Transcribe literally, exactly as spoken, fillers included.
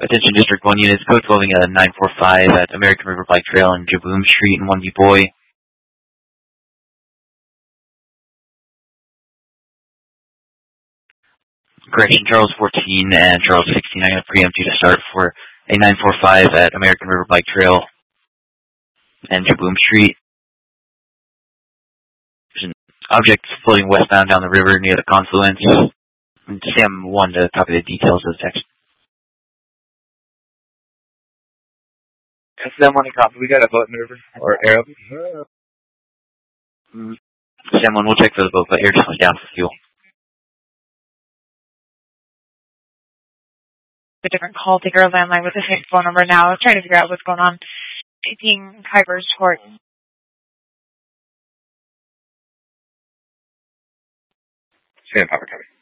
Attention District one units, code twelve uh, nine four five at American River Bike Trail and Jaboom Street in one B Boy. Correction, Charles fourteen and Charles sixteen, I'm going to preempt you to start for a nine four five at American River Bike Trail and Jaboom Street. There's an object floating westbound down the river near the confluence. Sam one to copy the details of the text. S M one to copy. We got a boat in the river or Arab. Mm. Sam one, we'll check for the boat, but air just went down for fuel. A different call taker landline with the same phone number now. I was trying to figure out what's going on. Taking Khyber's Court. Sam, Papa, copy.